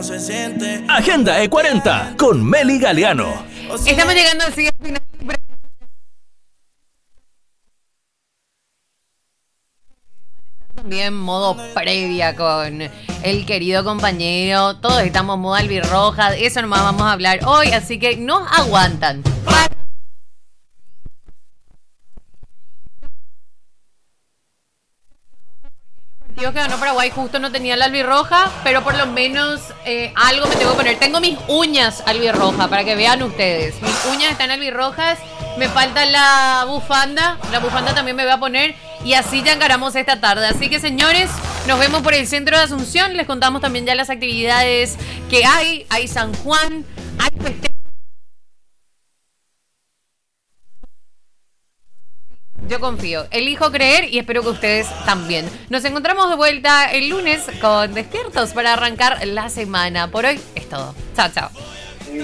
Agenda E40 con Meli Galeano. Estamos llegando al siguiente final. También modo previa con el querido compañero. Todos estamos modo albirroja. De eso nomás vamos a hablar hoy. Así que nos aguantan. Dios, que ganó Paraguay, justo no tenía la albirroja, pero por lo menos algo me tengo que poner. Tengo mis uñas albirroja, para que vean ustedes. Mis uñas están albirrojas, me falta la bufanda también me voy a poner, y así ya encaramos esta tarde. Así que, señores, nos vemos por el centro de Asunción. Les contamos también ya las actividades que hay San Juan, hay festejos. Yo confío, elijo creer y espero que ustedes también. Nos encontramos de vuelta el lunes con Despiertos para arrancar la semana. Por hoy es todo. Chao, chao.